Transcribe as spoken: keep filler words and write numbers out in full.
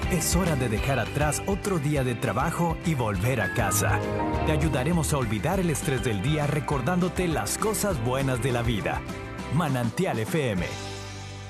Es hora de dejar atrás otro día de trabajo y volver a casa. Te ayudaremos a olvidar el estrés del día recordándote las cosas buenas de la vida. Manantial F M